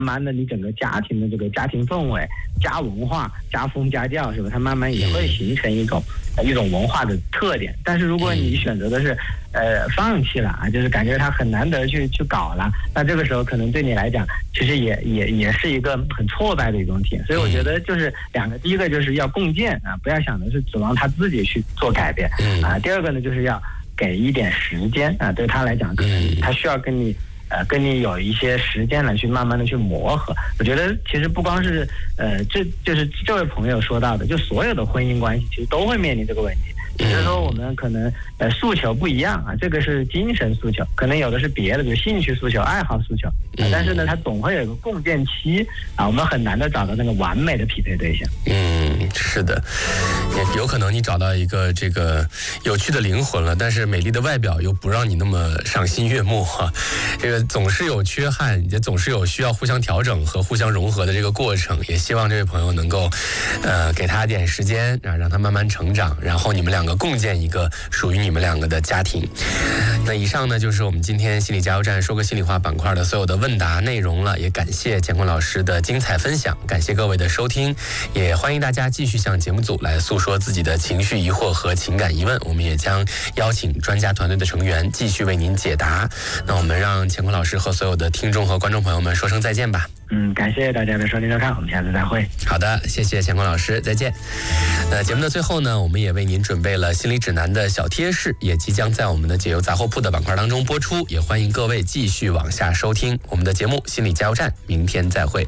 慢慢的你整个家庭的这个家庭氛围、家文化、家风家教，是吧？它慢慢也会形成一种文化的特点。但是如果你选择的是放弃了啊，就是感觉它很难得去搞了，那这个时候可能对你来讲，其实也是一个很挫败的一种体验。所以我觉得就是两个，第一个就是要共建啊，不要想的是指望他自己去做改变啊。第二个呢，就是要给一点时间啊，对他来讲，可能他需要跟你有一些时间来去慢慢的去磨合。我觉得其实不光是这就是这位朋友说到的，就所有的婚姻关系其实都会面临这个问题。只是说我们可能诉求不一样啊，这个是精神诉求，可能有的是别的，比如兴趣诉求、爱好诉求但是呢，它总会有一个共建期啊，我们很难的找到那个完美的匹配对象。 是的，也有可能你找到一个这个有趣的灵魂了，但是美丽的外表又不让你那么赏心悦目哈。这个总是有缺憾，也总是有需要互相调整和互相融合的这个过程。也希望这位朋友能够给他点时间啊，让他慢慢成长，然后你们两个共建一个属于你们两个的家庭。那以上呢就是我们今天心理加油站说个心里话板块的所有的问答内容了，也感谢乾坤老师的精彩分享，感谢各位的收听，也欢迎大家继续向节目组来诉说自己的情绪疑惑和情感疑问，我们也将邀请专家团队的成员继续为您解答。那我们让乾坤老师和所有的听众和观众朋友们说声再见吧。 感谢大家的收听收看，我们下次再会。 好的，谢谢乾坤老师，再见。节目的最后呢，我们也为您准备了心理指南的小贴士，也即将在我们的解忧杂货铺的板块当中播出，也欢迎各位继续往下收听我们的节目心理加油站，明天再会。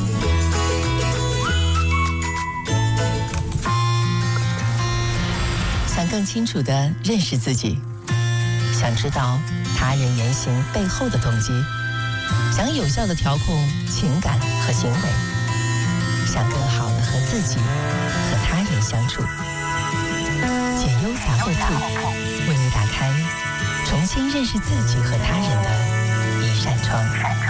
想更清楚地认识自己，想知道他人言行背后的动机，想有效地调控情感和行为，想更好地和自己和他人相处。解忧杂货铺为你打开重新认识自己和他人的一扇窗。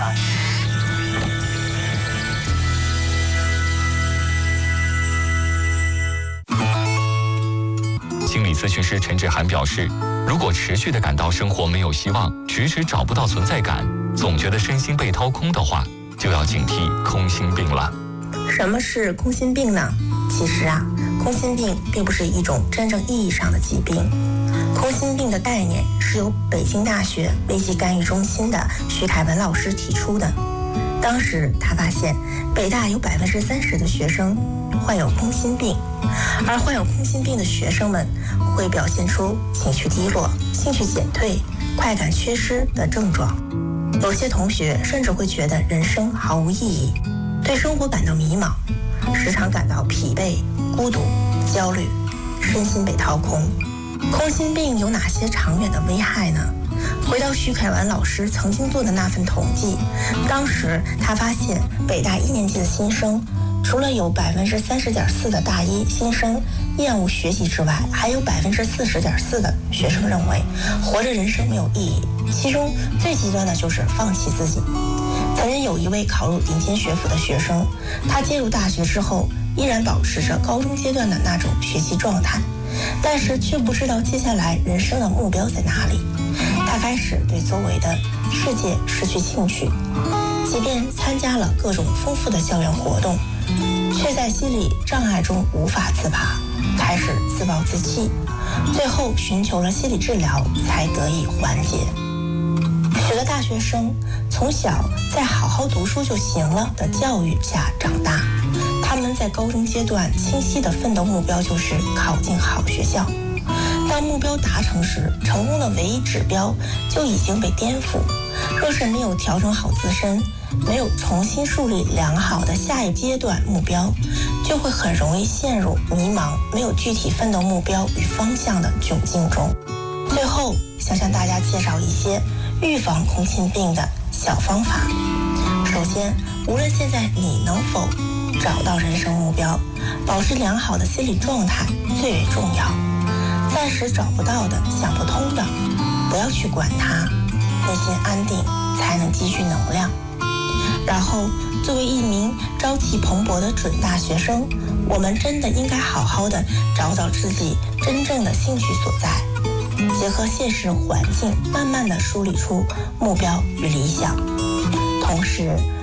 心理咨询师陈志涵表示，如果持续地感到生活没有希望，迟迟找不到存在感，总觉得身心被掏空的话，就要警惕空心病了。 什么是空心病呢？其实空心病并不是一种真正意义上的疾病。空心病的概念是由北京大学危机干预中心的徐凯文老师提出的。当时他发现北大有30%的学生患有空心病，而患有空心病的学生们会表现出情绪低落、兴趣减退、快感缺失的症状。有些同学甚至会觉得人生毫无意义，对生活感到迷茫，时常感到疲惫、孤独、焦虑，身心被掏空。空心病有哪些长远的危害呢？回到徐凯文老师曾经做的那份统计，当时他发现北大1年级的新生，除了有30.4%的大一新生厌恶学习之外，还有40.4%的学生认为活着人生没有意义，其中最极端的就是放弃自己。曾经有一位考入顶尖学府的学生，他进入大学之后依然保持着高中阶段的那种学习状态，但是却不知道接下来人生的目标在哪里。他开始对周围的世界失去兴趣，即便参加了各种丰富的校园活动，却在心理障碍中无法自拔，开始自暴自弃，最后寻求了心理治疗才得以缓解。许多大学生从小在好好读书就行了的教育下长大，他们在高中阶段清晰的奋斗目标就是考进好学校。当目标达成时，成功的唯一指标就已经被颠覆。若是没有调整好自身，没有重新树立良好的下一阶段目标，就会很容易陷入迷茫、没有具体奋斗目标与方向的窘境中。最后，想向大家介绍一些预防空心病的小方法。首先，无论现在你能否找到人生目标，保持良好的心理状态最为重要。暂时找不到的、想不通的，不要去管它，内心安定才能积蓄能量。然后，作为一名朝气蓬勃的准大学生，我们真的应该好好的找找自己真正的兴趣所在，结合现实环境，慢慢的梳理出目标与理想。同时，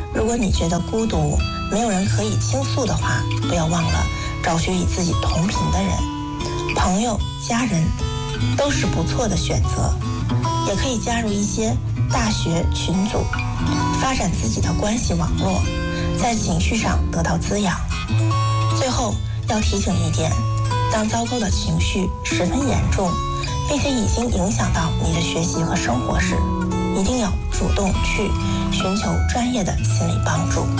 如果你觉得孤独，没有人可以倾诉的话，不要忘了找寻与自己同频的人，朋友、家人都是不错的选择。也可以加入一些大学群组，发展自己的关系网络，在情绪上得到滋养。最后要提醒一点，当糟糕的情绪十分严重，并且已经影响到你的学习和生活时，一定要主动去寻求专业的心理帮助。